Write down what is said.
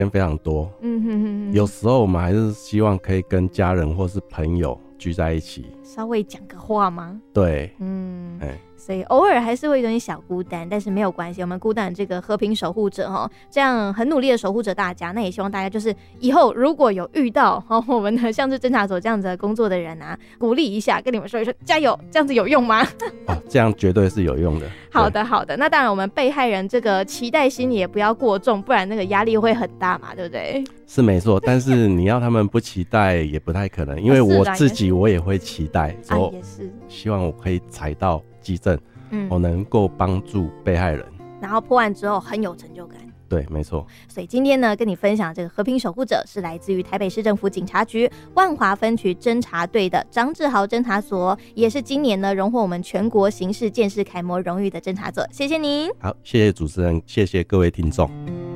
非常多。有时候我们还是希望可以跟家人或是朋友聚在一起， 稍微讲个话吗？ 对， 所以偶尔还是会有点小孤单，但是没有关系，我们孤单这个和平守护者这样很努力的守护着大家。那也希望大家就是以后如果有遇到我们的像是侦查所这样子的工作的人啊，鼓励一下，跟你们说一说加油，这样子有用吗？ 这样绝对是有用的。 好的好的，那当然我们被害人这个期待心也不要过重，不然那个压力会很大嘛，对不对？是没错，但是你要他们不期待也不太可能，因为我自己我也会期待说， 也是希望我可以踩到基证，我能够帮助被害人， 然后破案之后很有成就感。 对，没错。 所以今天呢，跟你分享这个和平守护者是来自于台北市政府警察局万华分局侦查队的张志豪侦查所，也是今年呢荣获我们全国刑事鉴识楷模荣誉的侦查所。谢谢您。 好，谢谢主持人，谢谢各位听众。